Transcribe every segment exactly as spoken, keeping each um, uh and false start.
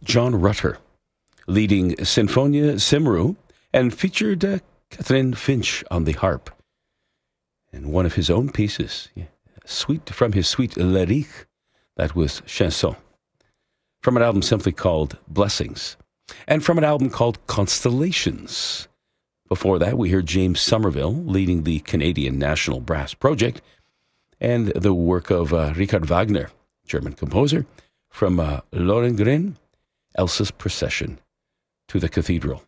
John Rutter, leading Sinfonia Cymru, and featured uh, Catherine Finch on the harp. And one of his own pieces, yeah, suite from his suite Lyrique, that was Chanson, from an album simply called Blessings, and from an album called Constellations. Before that, we heard James Somerville leading the Canadian National Brass Project, and the work of uh, Richard Wagner, German composer, from uh, Lohengrin, Elsa's Procession to the Cathedral.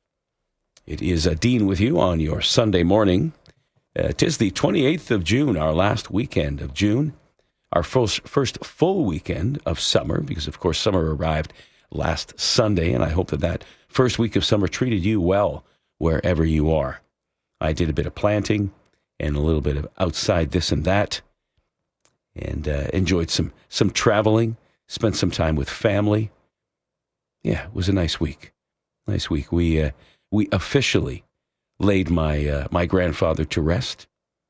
It is uh, Dean with you on your Sunday morning. Uh, 'tis the twenty-eighth of June, our last weekend of June, our first, first full weekend of summer, because, of course, summer arrived last Sunday, and I hope that that first week of summer treated you well wherever you are. I did a bit of planting and a little bit of outside this and that, and uh, enjoyed some some traveling, spent some time with family. Yeah, it was a nice week. Nice week. We uh, we officially laid my uh, my grandfather to rest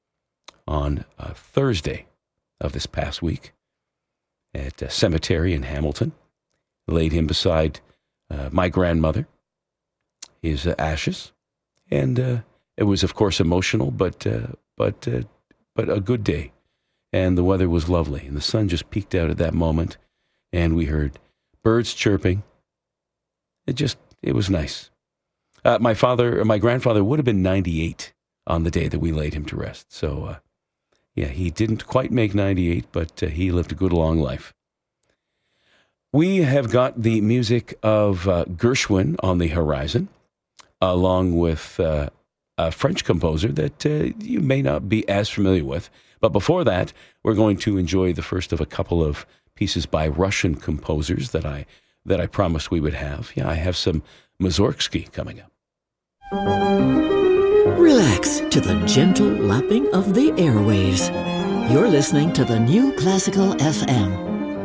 on uh, Thursday of this past week at a cemetery in Hamilton. Laid him beside uh, my grandmother, his uh, ashes, and uh, it was, of course, emotional, but uh, but uh, but a good day. And the weather was lovely, and the sun just peeked out at that moment, and we heard birds chirping. It just, it was nice. Uh, my father, or my grandfather would have been ninety-eight on the day that we laid him to rest. So, uh, yeah, he didn't quite make ninety-eight, but uh, he lived a good, long life. We have got the music of uh, Gershwin on the horizon, along with uh, a French composer that uh, you may not be as familiar with. But before that, we're going to enjoy the first of a couple of pieces by Russian composers that I that I promised we would have. Yeah, I have some Mussorgsky coming up. Relax to the gentle lapping of the airwaves. You're listening to the New Classical F M.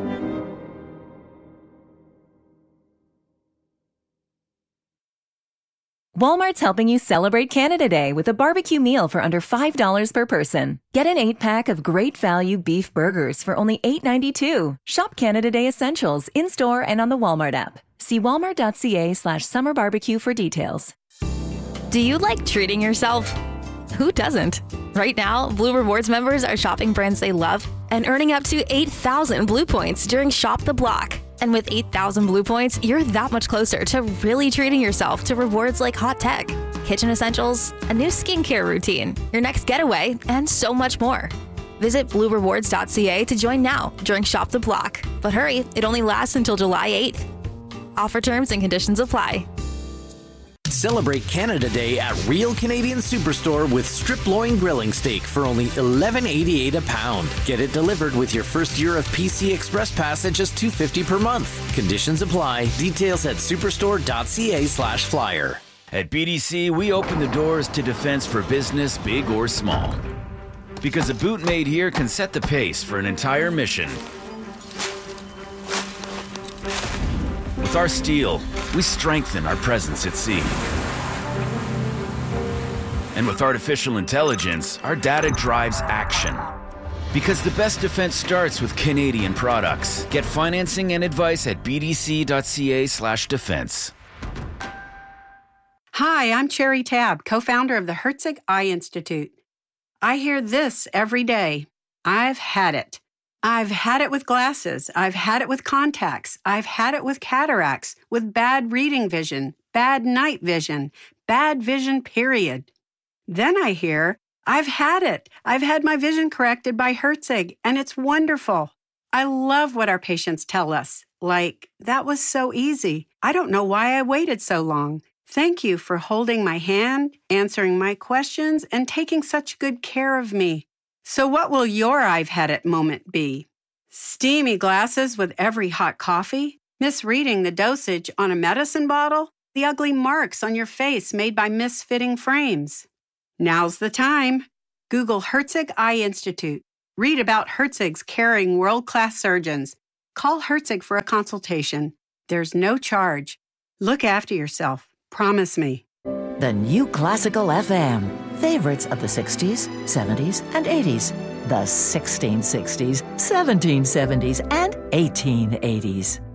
Walmart's helping you celebrate Canada Day with a barbecue meal for under five dollars per person. Get an eight-pack of great value beef burgers for only eight ninety-two. Shop Canada Day Essentials in-store and on the Walmart app. See walmart.ca slash summer barbecue for details. Do you like treating yourself? Who doesn't? Right now, Blue Rewards members are shopping brands they love and earning up to eight thousand Blue Points during Shop the Block. And with eight thousand Blue Points, you're that much closer to really treating yourself to rewards like hot tech, kitchen essentials, a new skincare routine, your next getaway, and so much more. Visit blue rewards dot c a to join now during Shop the Block. But hurry, it only lasts until July eighth. Offer terms and conditions apply. Celebrate Canada Day at Real Canadian Superstore with strip loin grilling steak for only eleven eighty-eight a pound. Get it delivered with your first year of P C Express Pass at just two fifty per month. Conditions apply. Details at superstore.ca slash flyer. At B D C, we open the doors to defense for business, big or small. Because a boot made here can set the pace for an entire mission. With our steel, we strengthen our presence at sea. And with artificial intelligence, our data drives action. Because the best defense starts with Canadian products. Get financing and advice at bdc.ca slash defense. Hi, I'm Cherry Tabb, co-founder of the Herzig Eye Institute. I hear this every day. I've had it. I've had it with glasses. I've had it with contacts. I've had it with cataracts, with bad reading vision, bad night vision, bad vision, period. Then I hear, I've had it. I've had my vision corrected by Herzig, and it's wonderful. I love what our patients tell us. Like, that was so easy. I don't know why I waited so long. Thank you for holding my hand, answering my questions, and taking such good care of me. So what will your I've had it moment be? Steamy glasses with every hot coffee? Misreading the dosage on a medicine bottle? The ugly marks on your face made by misfitting frames? Now's the time. Google Herzig Eye Institute. Read about Herzig's caring world-class surgeons. Call Herzig for a consultation. There's no charge. Look after yourself. Promise me. The New Classical F M. Favorites of the sixties, seventies, and eighties. The sixteen sixties, seventeen seventies, and eighteen eighties.